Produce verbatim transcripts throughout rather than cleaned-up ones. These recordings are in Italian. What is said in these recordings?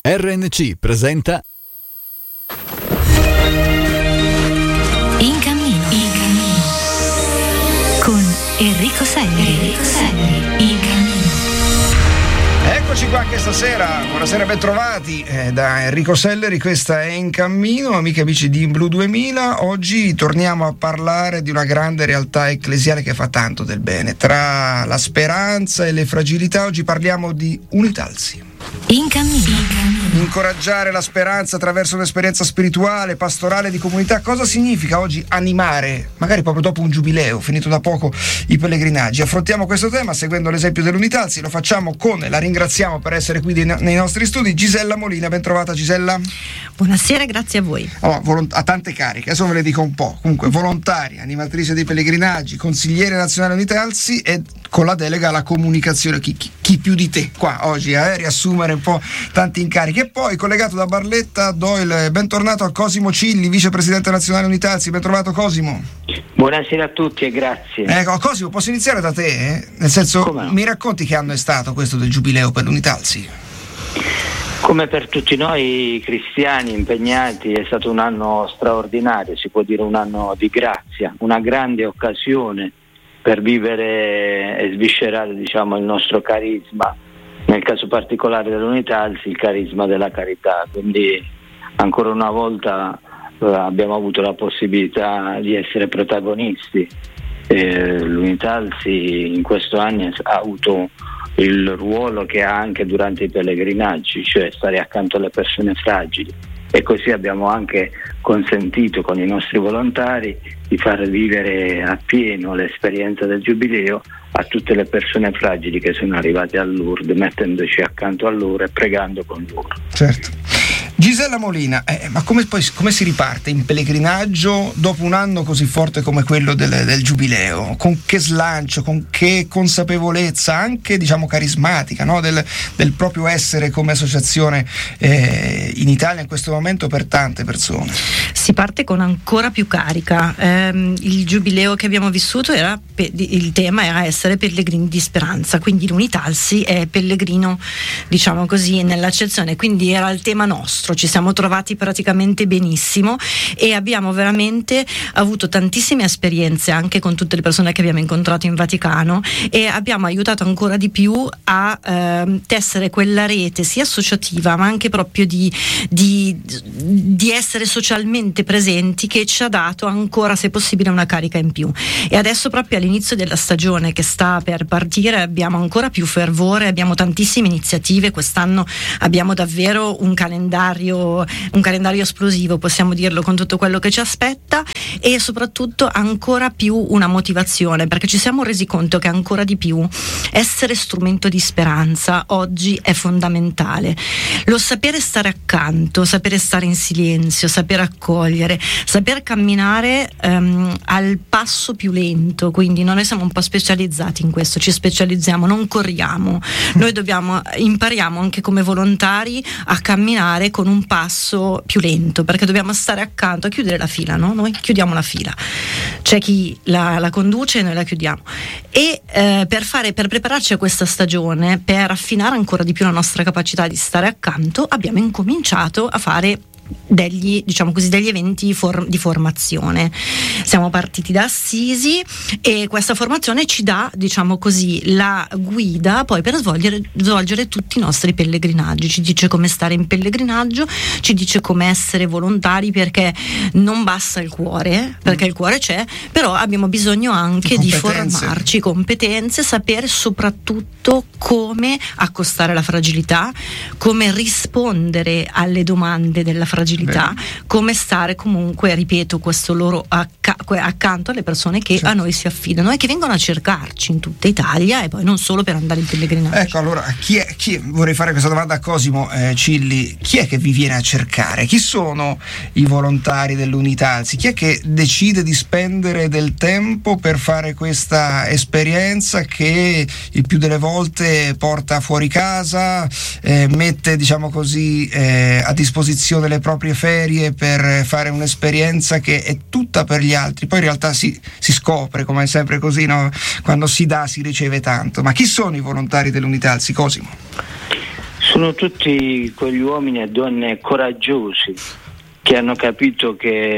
R N C presenta In cammino, in cammino con Enrico Selleri. Enrico Selleri, in cammino. Eccoci qua anche stasera, buonasera, ben trovati eh, da Enrico Selleri, questa è In Cammino, amiche e amici di Blu duemila. Oggi torniamo a parlare di una grande realtà ecclesiale che fa tanto del bene. Tra la speranza e le fragilità oggi parliamo di Unitalsi. In cammino. Incoraggiare la speranza attraverso un'esperienza spirituale, pastorale, di comunità. Cosa significa oggi animare, magari proprio dopo un giubileo, finito da poco, i pellegrinaggi? Affrontiamo questo tema seguendo l'esempio dell'Unitalsi. Lo facciamo con, la ringraziamo per essere qui nei nostri studi, Gisella Molina. Ben trovata, Gisella. Buonasera, grazie a voi. Oh, volont- a tante cariche, adesso ve le dico un po'. Comunque, volontaria, animatrice dei pellegrinaggi, consigliere nazionale Unitalsi e con la delega alla comunicazione. Chi, chi, chi più di te qua oggi a eh, riassumere un po' tanti incarichi. E poi collegato da Barletta do il bentornato a Cosimo Cilli, vicepresidente nazionale Unitalsi. Ben trovato, Cosimo. Buonasera a tutti e grazie. Ecco, Cosimo, posso iniziare da te? Eh? Nel senso, no? Mi racconti che anno è stato questo del giubileo per l'Unitalsi? Come per tutti noi cristiani impegnati è stato un anno straordinario, si può dire un anno di grazia, una grande occasione per vivere e sviscerare, diciamo, il nostro carisma, nel caso particolare dell'Unitalsi il carisma della carità. Quindi ancora una volta eh, abbiamo avuto la possibilità di essere protagonisti. Eh, L'Unitalsi in questo anno ha avuto il ruolo che ha anche durante i pellegrinaggi, cioè stare accanto alle persone fragili, e così abbiamo anche consentito con i nostri volontari di far vivere appieno l'esperienza del giubileo a tutte le persone fragili che sono arrivate a Lourdes, mettendoci accanto a loro e pregando con loro. Certo. Gisella Molina, eh, ma come, poi, come si riparte in pellegrinaggio dopo un anno così forte come quello del, del giubileo? Con che slancio, con che consapevolezza anche, diciamo, carismatica, no? del, del proprio essere come associazione eh, in Italia in questo momento per tante persone? Si parte con ancora più carica. Ehm, il giubileo che abbiamo vissuto era pe- il tema era essere pellegrini di speranza, quindi l'Unitalsi è pellegrino, diciamo così, nell'accezione, quindi era il tema nostro. Ci siamo trovati praticamente benissimo e abbiamo veramente avuto tantissime esperienze anche con tutte le persone che abbiamo incontrato in Vaticano, e abbiamo aiutato ancora di più a eh, tessere quella rete sia associativa ma anche proprio di, di, di essere socialmente presenti, che ci ha dato ancora, se possibile, una carica in più. E adesso, proprio all'inizio della stagione che sta per partire, abbiamo ancora più fervore, abbiamo tantissime iniziative. Quest'anno abbiamo davvero un calendario un calendario esplosivo, possiamo dirlo, con tutto quello che ci aspetta, e soprattutto ancora più una motivazione, perché ci siamo resi conto che ancora di più essere strumento di speranza oggi è fondamentale. Lo sapere stare accanto, sapere stare in silenzio, saper accogliere, saper camminare um, al passo più lento. Quindi noi siamo un po' specializzati in questo, ci specializziamo, non corriamo, noi dobbiamo impariamo anche come volontari a camminare con un passo più lento, perché dobbiamo stare accanto, a chiudere la fila, no? Noi chiudiamo la fila, c'è chi la, la conduce e noi la chiudiamo, e eh, per fare per prepararci a questa stagione, per affinare ancora di più la nostra capacità di stare accanto, abbiamo incominciato a fare degli, diciamo così, degli eventi for- di formazione. Siamo partiti da Assisi e questa formazione ci dà, diciamo così, la guida poi per svolgere, svolgere tutti i nostri pellegrinaggi. Ci dice come stare in pellegrinaggio, ci dice come essere volontari, perché non basta il cuore, perché il cuore c'è, però abbiamo bisogno anche di formarci, competenze, sapere soprattutto come accostare la fragilità, come rispondere alle domande della fragilità, Bene. Come stare comunque, ripeto, questo loro acc- accanto alle persone che certo. a noi si affidano e che vengono a cercarci in tutta Italia, e poi non solo per andare in pellegrinaggio. Ecco, allora chi è, chi è, vorrei fare questa domanda a Cosimo eh, Cilli: chi è che vi viene a cercare? Chi sono i volontari dell'Unitalsi? Chi è che decide di spendere del tempo per fare questa esperienza che il più delle volte porta fuori casa, eh, mette, diciamo così, eh, a disposizione le proprie ferie per fare un'esperienza che è tutta per gli altri? Poi in realtà si, si scopre, come è sempre così, no? Quando si dà si riceve tanto. Ma chi sono i volontari dell'Unitalsi, Cosimo? Sono Sono tutti quegli uomini e donne coraggiosi che hanno capito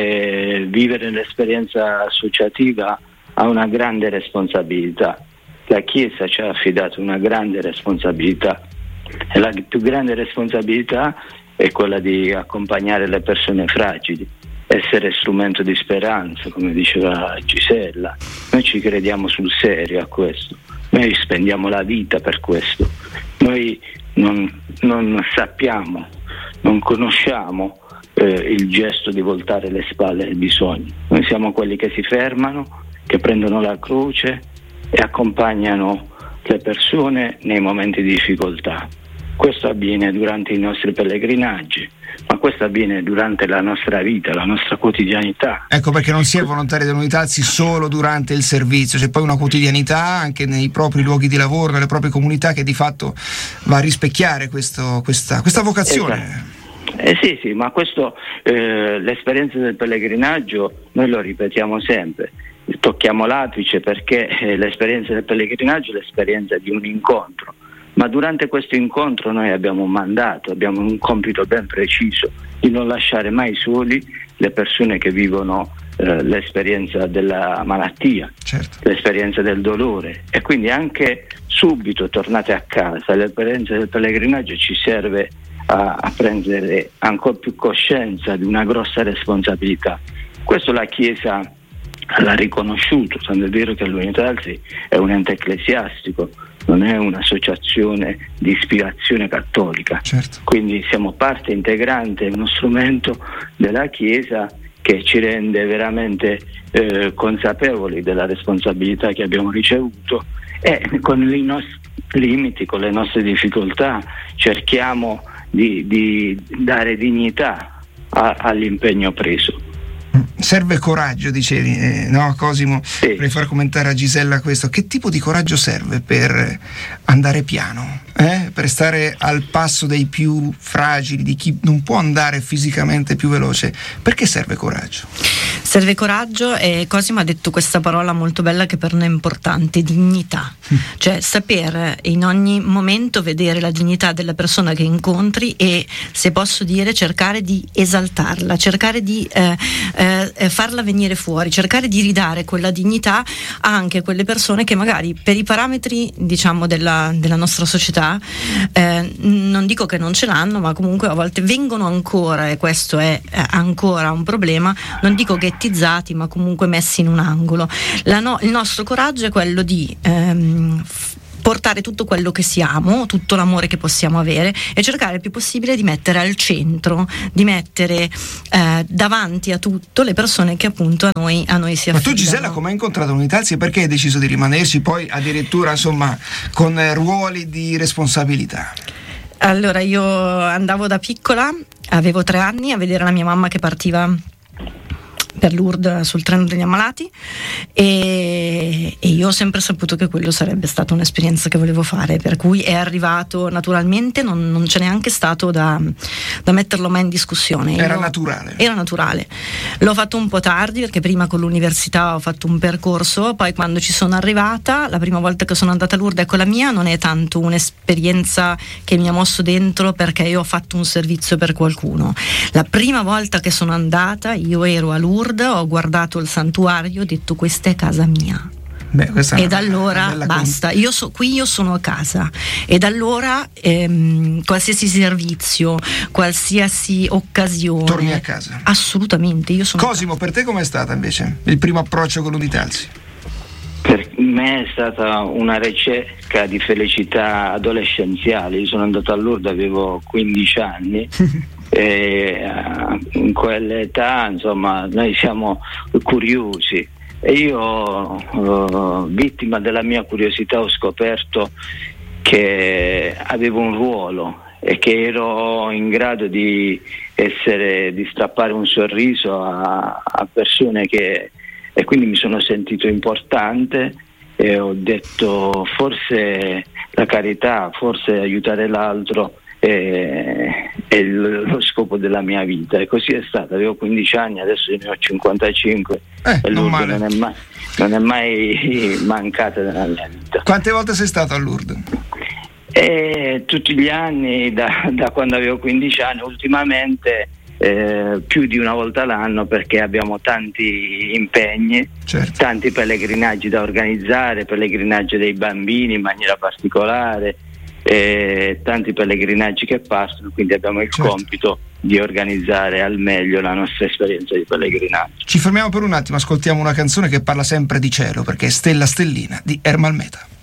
che vivere l'esperienza associativa ha una grande responsabilità. La Chiesa ci ha affidato una grande responsabilità e la più grande responsabilità è quella di accompagnare le persone fragili, essere strumento di speranza, come diceva Gisella. Noi ci crediamo sul serio a questo, noi spendiamo la vita per questo, noi non, non sappiamo, non conosciamo eh, il gesto di voltare le spalle ai bisogni. Noi siamo quelli che si fermano, che prendono la croce e accompagnano le persone nei momenti di difficoltà. Questo avviene durante i nostri pellegrinaggi, ma questo avviene durante la nostra vita, la nostra quotidianità. Ecco perché non si è volontari dell'Unitalsi solo durante il servizio, c'è poi una quotidianità anche nei propri luoghi di lavoro, nelle proprie comunità, che di fatto va a rispecchiare questo, questa, questa vocazione. Esatto. Eh sì, sì, ma questo eh, l'esperienza del pellegrinaggio noi lo ripetiamo sempre. Tocchiamo l'apice perché eh, l'esperienza del pellegrinaggio è l'esperienza di un incontro, ma durante questo incontro noi abbiamo un mandato, abbiamo un compito ben preciso di non lasciare mai soli le persone che vivono eh, l'esperienza della malattia, certo, l'esperienza del dolore, e quindi anche subito tornate a casa l'esperienza del pellegrinaggio ci serve a, a prendere ancora più coscienza di una grossa responsabilità. Questo la Chiesa l'ha riconosciuto, tanto è vero che l'Unitalsi è un ente ecclesiastico, non è un'associazione di ispirazione cattolica, certo. Quindi siamo parte integrante, uno strumento della Chiesa che ci rende veramente eh, consapevoli della responsabilità che abbiamo ricevuto, e con i nostri limiti, con le nostre difficoltà cerchiamo di, di dare dignità a, all'impegno preso. Serve coraggio, dicevi, eh, no Cosimo? Sì. Vorrei far commentare a Gisella questo. Che tipo di coraggio serve per andare piano, eh? Per stare al passo dei più fragili, di chi non può andare fisicamente più veloce? Perché serve coraggio? Serve coraggio, e Cosimo ha detto questa parola molto bella che per noi è importante: dignità. Mm. Cioè saper in ogni momento vedere la dignità della persona che incontri e, se posso dire, cercare di esaltarla, cercare di eh, eh, farla venire fuori, cercare di ridare quella dignità anche a quelle persone che magari per i parametri, diciamo, della, della nostra società, eh, non dico che non ce l'hanno, ma comunque a volte vengono ancora, e questo è eh, ancora un problema, non dico ghettizzati, ma comunque messi in un angolo. La no, il nostro coraggio è quello di ehm, portare tutto quello che siamo, tutto l'amore che possiamo avere, e cercare il più possibile di mettere al centro, di mettere eh, davanti a tutto le persone che appunto a noi, a noi si affidano. Ma tu, Gisella, come hai incontrato l'Unitalsi e perché hai deciso di rimanerci, poi addirittura insomma con eh, ruoli di responsabilità? Allora, io andavo da piccola, avevo tre anni, a vedere la mia mamma che partiva per Lourdes sul treno degli ammalati, e, e io ho sempre saputo che quello sarebbe stata un'esperienza che volevo fare, per cui è arrivato naturalmente, non, non c'è neanche stato da, da metterlo mai in discussione. Era io, naturale. Era naturale. L'ho fatto un po' tardi, perché prima con l'università ho fatto un percorso, poi quando ci sono arrivata, la prima volta che sono andata a Lourdes, ecco, la mia non è tanto un'esperienza che mi ha mosso dentro perché io ho fatto un servizio per qualcuno. La prima volta che sono andata, io ero a Lourdes, ho guardato il santuario, ho detto: questa è casa mia. Beh, e da allora basta, io so, qui io sono a casa, e da allora ehm, qualsiasi servizio, qualsiasi occasione, torni a casa. Assolutamente, io sono. Cosimo, per te com'è stata invece il primo approccio con l'Unitalsi? Per me è stata una ricerca di felicità adolescenziale. Io sono andato a Lourdes, avevo quindici anni e in quell'età, insomma, noi siamo curiosi, e io, uh, vittima della mia curiosità, ho scoperto che avevo un ruolo e che ero in grado di essere, di strappare un sorriso a, a persone che, e quindi mi sono sentito importante, e ho detto: forse la carità, forse aiutare l'altro è, è lo scopo della mia vita, e così è stato. Avevo quindici anni, adesso ne ho cinquantacinque, eh, e non, Lourdes non è mai, non è mai mancata nella mia vita. Quante volte sei stato a Lourdes? E tutti gli anni, da, da quando avevo quindici anni, ultimamente eh, più di una volta l'anno, perché abbiamo tanti impegni, certo. tanti pellegrinaggi da organizzare, pellegrinaggi dei bambini in maniera particolare, eh, tanti pellegrinaggi che passano, quindi abbiamo il certo. compito di organizzare al meglio la nostra esperienza di pellegrinaggio. Ci fermiamo per un attimo, ascoltiamo una canzone che parla sempre di cielo, perché è Stella Stellina di Ermal Meta.